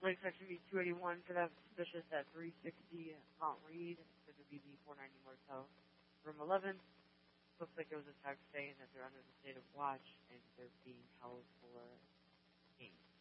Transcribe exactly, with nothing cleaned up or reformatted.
Lake section B two eighty-one could have suspicious at three sixty Mount Reed to the B B four ninety Martel. Room eleven, looks like it was a text saying that they're under the state of watch and they're being held for games.